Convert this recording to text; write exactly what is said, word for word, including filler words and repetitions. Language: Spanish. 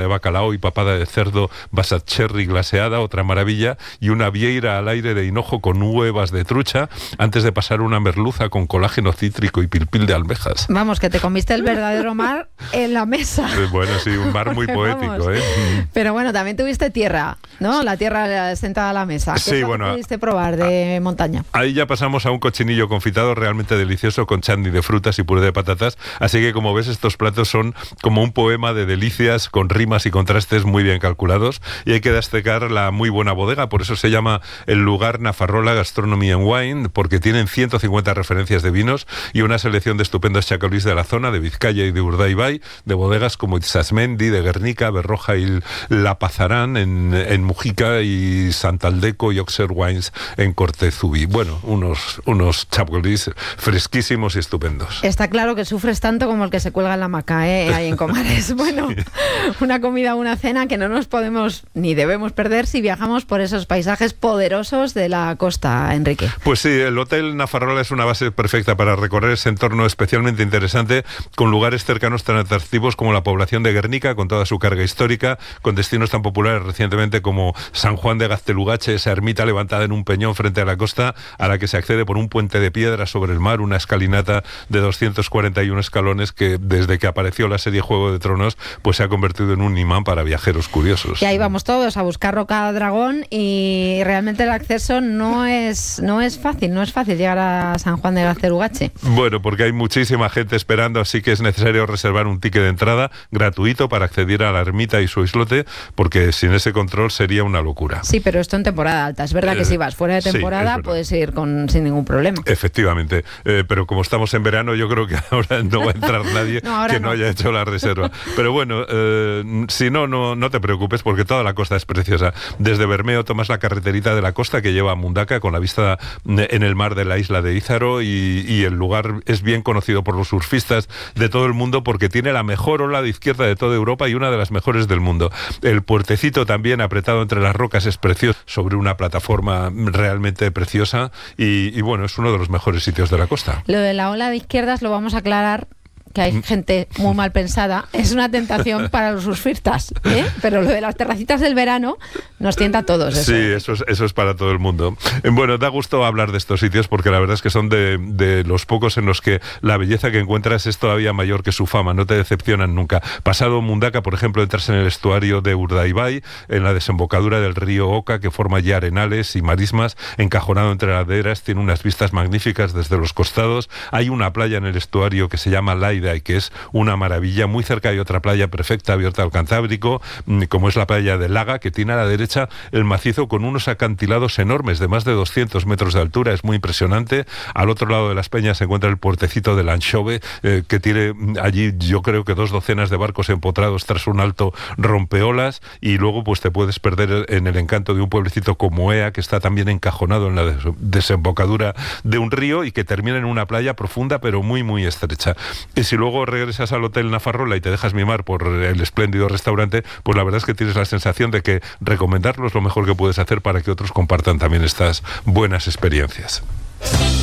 bacalao y papada de cerdo basat cherry glaseada, otra maravilla, y una vieira al aire de hinojo con huevas de trucha, antes de pasar una merluza con colágeno cítrico y pilpil de almejas. Vamos, que te comiste el verdadero mar en la mesa. Bueno, sí, un mar muy poético, ¿eh? Pero bueno, también tuviste tierra, ¿no? La tierra sentada a la mesa. ¿Qué sí, es lo bueno, que pudiste probar de a, montaña? Ahí ya pasamos a un cochinillo confitado realmente delicioso con chutney de frutas y puré de patatas. Así que, como ves, estos platos son como un poema de delicias con rimas y contrastes muy bien calculados. Y hay que destacar la muy buena bodega, por eso se llama el lugar Nafarrola Gastronomy and Wine, porque tienen ciento cincuenta referencias de vinos y una selección de estupendos chacolís de la zona, de Vizcaya y de Urdaibai, de bodegas como Itzasmendi, de Guernica, Berroja y La Pazarán en, en Mujica, y Santaldeco y Oxer Wines en Cortezubi. Bueno, unos, unos chacolís fresquísimos y estupendos. Está claro que sufres tanto como el que se cuelga en la hamaca, ¿eh? Ahí en Comares. Bueno, una comida, una cena que no nos podemos ni debemos perder si viajamos por esos paisajes poderosos de la costa, Enrique. Pues sí, el Hotel Nafarrola es una base perfecta para recorrer ese entorno especialmente interesante, con lugares cercanos tan atractivos como la población de Guernica, con toda su carga histórica, con destinos tan populares recientemente como San Juan de Gaztelugache, esa ermita levantada en un peñón frente a la costa, a la que se accede por un puente de piedra sobre el mar, una escalinata de doscientos cuarenta y uno escalones que, desde que apareció la serie Juego de Tronos, pues se ha convertido en un imán para viajeros curiosos. Y ahí vamos todos a buscar Roca Dragón, y realmente el acceso no es, no es fácil, no es fácil llegar a San Juan de Gaztelugache. Bueno, porque hay muchísima gente esperando, así que es necesario reservar un ticket de entrada gratuito para acceder a la ermita y su islote, porque sin ese control sería una locura. Sí, pero esto en temporada alta. Es verdad que si vas fuera de temporada sí, puedes ir con, sin ningún problema. Efectivamente, eh, pero como estamos en verano, yo creo que ahora no va a entrar nadie no, que no, no haya hecho la reserva. Pero bueno, eh, si no, no, no te preocupes, porque toda la costa es preciosa. Desde Bermeo tomas la carreterita de la costa que lleva a Mundaca, con la vista en el mar de la isla de Ízaro, y, y el lugar es bien conocido por los surfistas de todo el mundo porque tiene la mejor ola de izquierda de toda Europa y una de las mejores del mundo. El puertecito también, apretado entre las rocas, es precioso, sobre una plataforma realmente preciosa, y, y bueno, es uno de los mejores sitios de la costa. Lo de la ola de izquierdas lo vamos a aclarar, que hay gente muy mal pensada, es una tentación para los surfistas, ¿eh? Pero lo de las terracitas del verano nos tienta a todos. Eso. Sí, eso es, eso es para todo el mundo. Bueno, da gusto hablar de estos sitios porque la verdad es que son de, de los pocos en los que la belleza que encuentras es todavía mayor que su fama, no te decepcionan nunca. Pasado Mundaca, por ejemplo, entras en el estuario de Urdaibai, en la desembocadura del río Oca, que forma ya arenales y marismas, encajonado entre laderas, tiene unas vistas magníficas desde los costados. Hay una playa en el estuario que se llama Lai, y que es una maravilla. Muy cerca hay otra playa perfecta abierta al Cantábrico, como es la playa de Laga, que tiene a la derecha el macizo con unos acantilados enormes de más de doscientos metros de altura. Es muy impresionante. Al otro lado de las peñas se encuentra el puertecito de Lanchove, eh, que tiene allí yo creo que dos docenas de barcos empotrados tras un alto rompeolas, y luego pues te puedes perder en el encanto de un pueblecito como Ea, que está también encajonado en la des desembocadura de un río y que termina en una playa profunda pero muy muy estrecha. Y si luego regresas al Hotel Nafarrola y te dejas mimar por el espléndido restaurante, pues la verdad es que tienes la sensación de que recomendarlo es lo mejor que puedes hacer para que otros compartan también estas buenas experiencias.